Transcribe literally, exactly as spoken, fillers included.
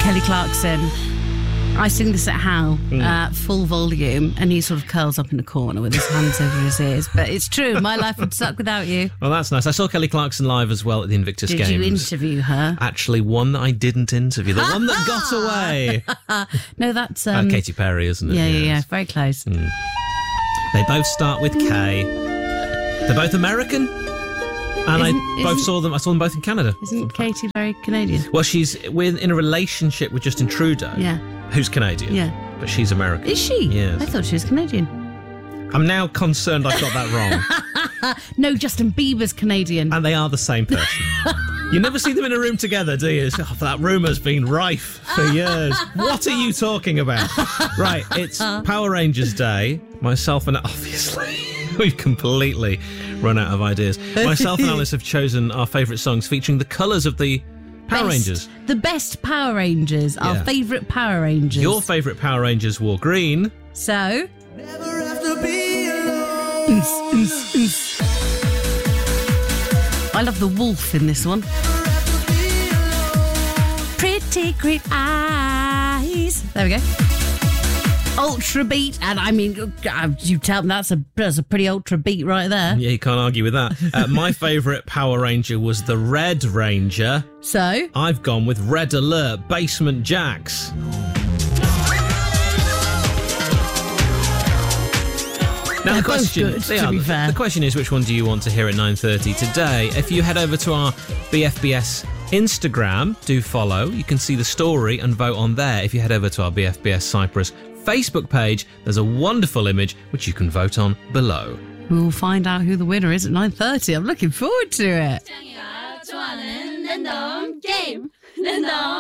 Kelly Clarkson. I sing this at Hal, Mm. uh, full volume, and he sort of curls up in a corner with his hands over his ears. But it's true, my life would suck without you. Well, that's nice. I saw Kelly Clarkson live as well at the Invictus Did Games. you interview her? Actually, one that I didn't interview. The one that got away. No, that's... Um, uh, Katy Perry, isn't it? Yeah, yeah, Yes. yeah, very close. Mm. They both start with K. They're both American. And Isn't- I both isn't- saw them. I saw them both in Canada. Isn't Katy very Canadian? Well, she's with, in a relationship with Justin Trudeau. Yeah. Who's Canadian. Yeah. But she's American. Is she? Yes. I thought she was Canadian. I'm now concerned I've got that wrong. No, Justin Bieber's Canadian. And they are the same person. You never see them in a room together, do you? Oh, that rumour's been rife for years. What are you talking about? Right, it's Power Rangers Day. Myself and obviously we've completely run out of ideas. Myself and Alice have chosen our favourite songs featuring the colours of the Power Best- Rangers. The best Power Rangers. Our Yeah. favourite Power Rangers. Your favourite Power Rangers wore green. So... Never have to be alone. Ns, ns, ns. I love the wolf in this one. Pretty great eyes. There we go. Ultra beat, and I mean, uh, you tell me that's a that's a pretty ultra beat right there. Yeah, you can't argue with that. Uh, my favourite Power Ranger was the Red Ranger. So, I've gone with Red Alert Basement Jacks. Now They're the question, both good, they to are. be The- fair. The question is, which one do you want to hear at nine thirty today? If you head over to our B F B S Instagram, do follow. You can see the story and vote on there. If you head over to our B F B S Cyprus Facebook page, there's a wonderful image which you can vote on below. we will find out who the winner is at nine thirty. I'm looking forward to it. 좋아하는 랜덤 게임 랜덤